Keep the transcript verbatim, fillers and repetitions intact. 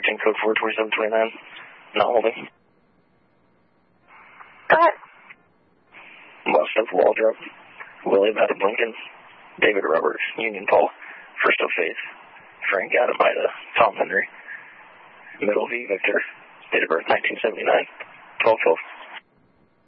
fifteen, code four, twenty-seven twenty-nine. Not holding. Go ahead. West of Waldrop, William Adam Lincoln, David Roberts, Union Paul, First of Faith, Frank Adam Ida, Tom Henry, Middle V Victor, date of birth nineteen seventy-nine, twelve twelve.